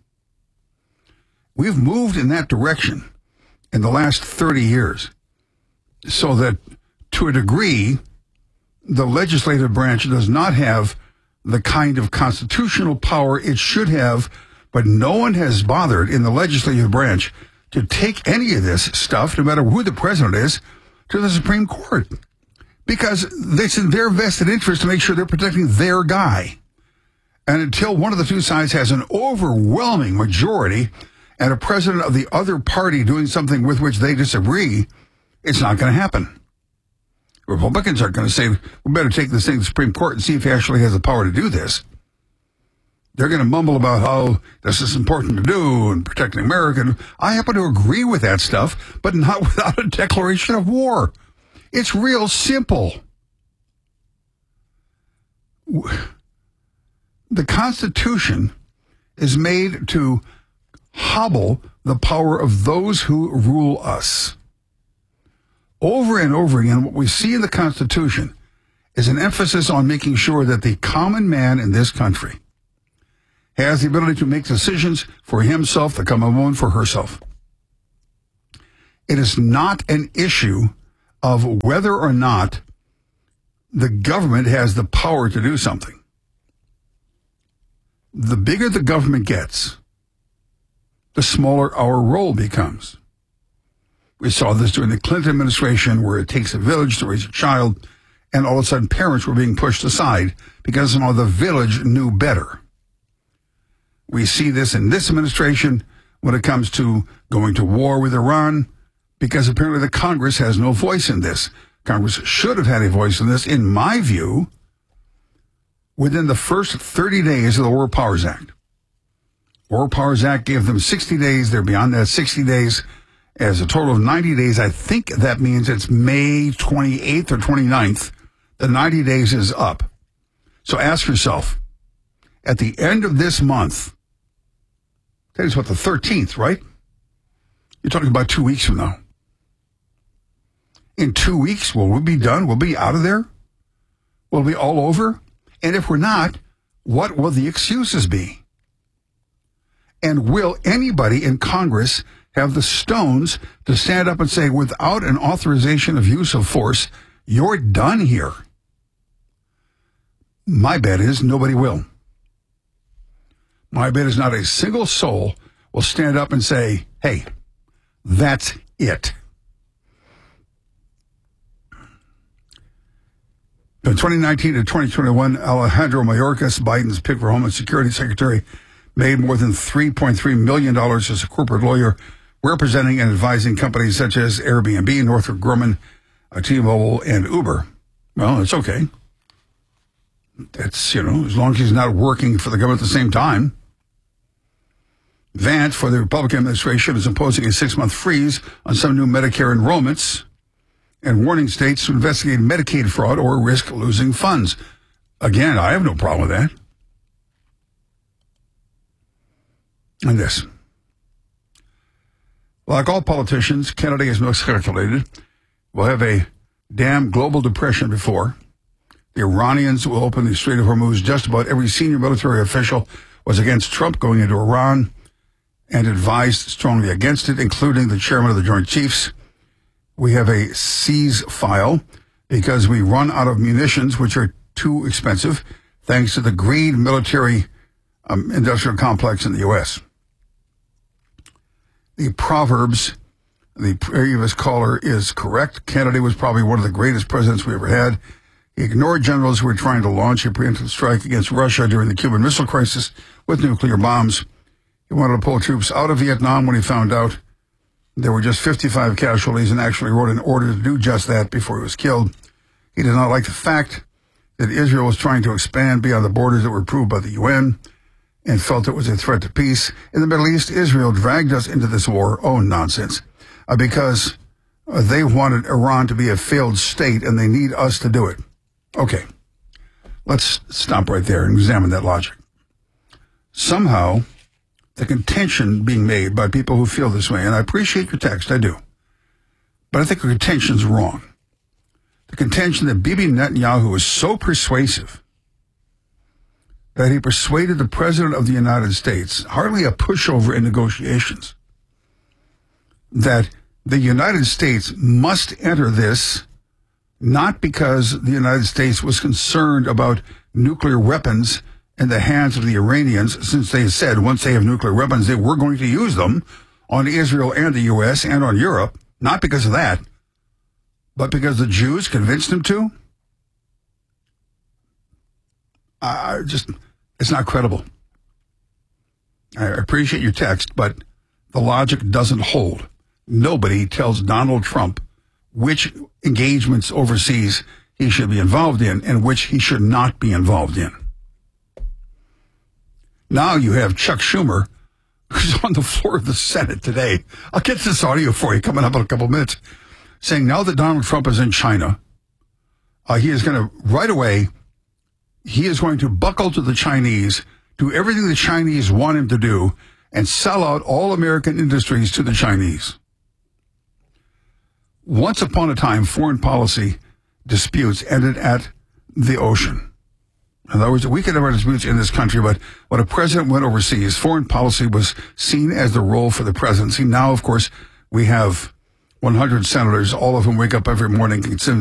S1: We've moved in that direction in the last thirty years, so that, to a degree, the legislative branch does not have the kind of constitutional power it should have, but no one has bothered in the legislative branch to take any of this stuff, no matter who the president is, to the Supreme Court. because it's in their vested interest to make sure they're protecting their guy. And until one of the two sides has an overwhelming majority and a president of the other party doing something with which they disagree, it's not going to happen. Republicans aren't going to say, we better take this thing to the Supreme Court and see if he actually has the power to do this. They're going to mumble about how this is important to do and protecting America. I happen to agree with that stuff, but not without a declaration of war. It's real simple. The Constitution is made to hobble the power of those who rule us. Over and over again, what we see in the Constitution is an emphasis on making sure that the common man in this country has the ability to make decisions for himself, the common woman for herself. It is not an issue of whether or not the government has the power to do something. The bigger the government gets, the smaller our role becomes. We saw this during the Clinton administration, where it takes a village to raise a child, and all of a sudden parents were being pushed aside because somehow the village knew better. We see this in this administration when it comes to going to war with Iran, because apparently the Congress has no voice in this. Congress should have had a voice in this, in my view, within the first thirty days of the War Powers Act. War Powers Act gave them sixty days. They're beyond that sixty days. As a total of ninety days, I think that means it's May twenty-eighth or twenty-ninth. The ninety days is up. So ask yourself, at the end of this month, that is what, the thirteenth, right? You're talking about two weeks from now. In two weeks, will we be done? We'll be out of there? Will we be all over? And if we're not, what will the excuses be? And will anybody in Congress have the stones to stand up and say, without an authorization of use of force, you're done here? My bet is nobody will. My bet is not a single soul will stand up and say, hey, that's it. From twenty nineteen to twenty twenty-one, Alejandro Mayorkas, Biden's pick for Homeland Security Secretary, made more than three point three million dollars as a corporate lawyer, representing and advising companies such as Airbnb, Northrop Grumman, T-Mobile, and Uber. Well, it's okay. It's, you know, as long as he's not working for the government at the same time. Vance, for the Republican administration, is imposing a six-month freeze on some new Medicare enrollments and warning states to investigate Medicaid fraud or risk losing funds. Again, I have no problem with that. And this. Like all politicians, Kennedy has miscalculated. We'll have a damn global depression before. The Iranians will open the Strait of Hormuz. Just about every senior military official was against Trump going into Iran and advised strongly against it, including the chairman of the Joint Chiefs. We have a seize file because we run out of munitions, which are too expensive, thanks to the greed military um, industrial complex in the U S. The Proverbs, the previous caller is correct. Kennedy was probably one of the greatest presidents we ever had. He ignored generals who were trying to launch a preemptive strike against Russia during the Cuban Missile Crisis with nuclear bombs. He wanted to pull troops out of Vietnam when he found out there were just fifty-five casualties, and actually wrote an order to do just that before he was killed. He did not like the fact that Israel was trying to expand beyond the borders that were approved by the U N and felt it was a threat to peace. In the Middle East, Israel dragged us into this war. Oh, nonsense. Uh, because uh, they wanted Iran to be a failed state, and they need us to do it. Okay, let's stop right there and examine that logic. Somehow, the contention being made by people who feel this way, and I appreciate your text, I do, but I think the contention's wrong. The contention that Bibi Netanyahu is so persuasive that he persuaded the President of the United States, hardly a pushover in negotiations, that the United States must enter this not because the United States was concerned about nuclear weapons in the hands of the Iranians, since they said once they have nuclear weapons, they were going to use them on Israel and the U S and on Europe, not because of that, but because the Jews convinced them to. I just, it's not credible. I appreciate your text, but the logic doesn't hold. Nobody tells Donald Trump which engagements overseas he should be involved in and which he should not be involved in. Now you have Chuck Schumer, who's on the floor of the Senate today. I'll get this audio for you coming up in a couple of minutes, saying now that Donald Trump is in China, uh, he is going to, right away, he is going to buckle to the Chinese, do everything the Chinese want him to do, and sell out all American industries to the Chinese. Once upon a time, foreign policy disputes ended at the ocean. In other words, we could have our disputes in this country, but when a president went overseas, foreign policy was seen as the role for the presidency. Now, of course, we have one hundred senators, all of whom wake up every morning considering